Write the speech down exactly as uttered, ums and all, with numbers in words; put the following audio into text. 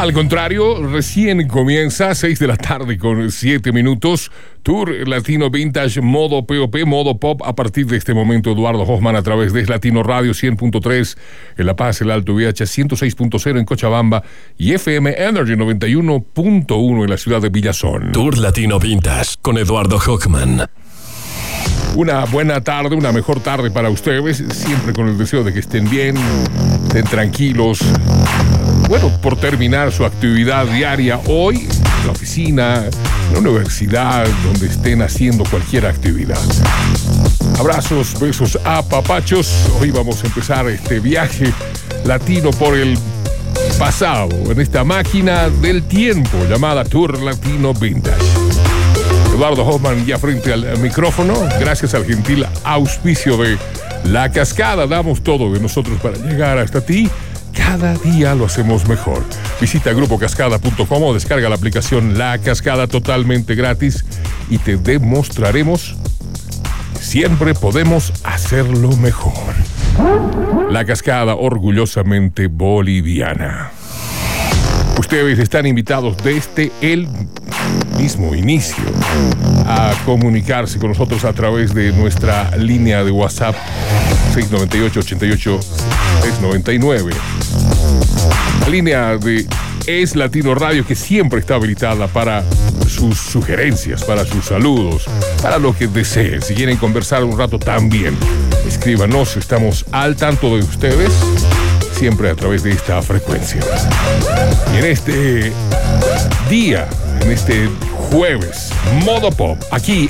al contrario, recién comienza, seis de la tarde con siete minutos. Tour Latino Vintage, modo P O P, modo pop. A partir de este momento, Eduardo Hoffman a través de Latino Radio cien punto tres en La Paz, el Alto V H, ciento seis punto cero en Cochabamba y F M Energy noventa y uno punto uno en la ciudad de Villazón. Tour Latino Vintage con Eduardo Hoffman. Una buena tarde, una mejor tarde para ustedes, siempre con el deseo de que estén bien, estén tranquilos. Bueno, por terminar su actividad diaria hoy, en la oficina, en la universidad, donde estén haciendo cualquier actividad. Abrazos, besos, apapachos. Hoy vamos a empezar este viaje latino por el pasado, en esta máquina del tiempo llamada Tour Latino Vintage. Eduardo Hoffman ya frente al micrófono, gracias al gentil auspicio de La Cascada. Damos todo de nosotros para llegar hasta ti. Cada día lo hacemos mejor. Visita grupo cascada punto com o descarga la aplicación La Cascada totalmente gratis y te demostraremos que siempre podemos hacerlo mejor. La Cascada, orgullosamente boliviana. Ustedes están invitados desde el mismo inicio a comunicarse con nosotros a través de nuestra línea de WhatsApp seis nueve ocho, ocho ocho, seis nueve nueve. La línea de Es Latino Radio, que siempre está habilitada para sus sugerencias, para sus saludos, para lo que deseen. Si quieren conversar un rato también, escríbanos, estamos al tanto de ustedes, siempre a través de esta frecuencia. Y en este día, en este jueves, modo pop, aquí